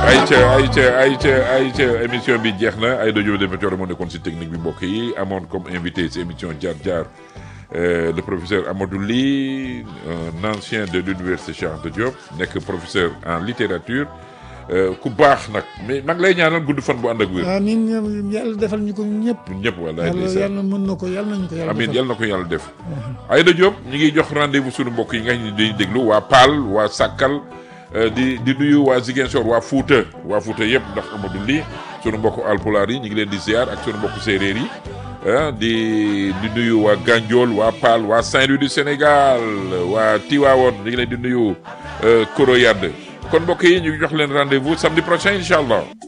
ayca émission bi jeex na Aïda Diop de Météo moo nekkoon si technique bi mbokk yi amoon comme invité si émission Jaar Jaar le professeur Amadou Ly un ancien de l'université Cheikh Anta Diop nekk professeur en littérature ku baax nag mais maa ngi lay ñaanal gudd fan bu ànd ak wér. amiin yàlla defal ñu ko ñëpp. ñëpp walaay yàlla mën na ko yàlla nañu ko yàlla defal. amiin yàlla na ko yàlla def. Aïda Diop ñu ngi jox rendez-vous suñu mbokk yi nga xam ne dañuy déglu waa Paal waa Sakal. di nuyu waa Ziguinchor waa Fouta yëpp ndax Amadou Ly sunu mbokku alpulaar yi ñu ngi leen di ziar ak sunu mbokku séeréer yi di nuyu waa Gandiol waa Paal waa Saint-Louis du Sénégal waa Tivaouane ñu ngi leen di nuyu Koro Yade kon mbokk yi ñu jox leen rendez-vous samedi prochain incha allah.